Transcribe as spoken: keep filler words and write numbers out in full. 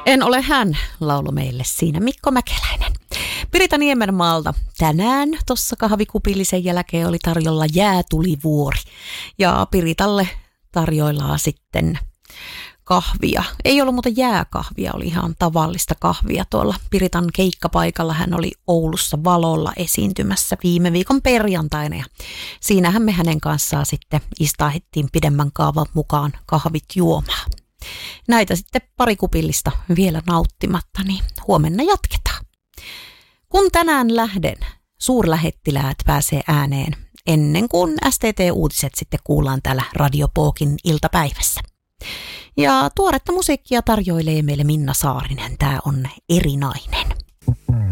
En ole hän, laulu meille siinä Mikko Mäkeläinen. Pirita Niemenmaalta tänään tuossa kahvikupillisen jälkeen oli tarjolla jäätulivuori. Ja Piritalle tarjoillaan sitten kahvia. Ei ollut muuten jääkahvia, oli ihan tavallista kahvia tuolla Piritan keikkapaikalla. Hän oli Oulussa Valolla esiintymässä viime viikon perjantaina ja siinähän me hänen kanssaan sitten istahdettiin pidemmän kaavan mukaan kahvit juomaan. Näitä sitten pari kupillista vielä nauttimatta, niin huomenna jatketaan. Kun tänään lähden, suurlähettiläät pääsee ääneen ennen kuin S T T-uutiset sitten kuullaan täällä Radio Pookin iltapäivässä. Ja tuoretta musiikkia tarjoilee meille Minna Saarinen, tää on Erinainen.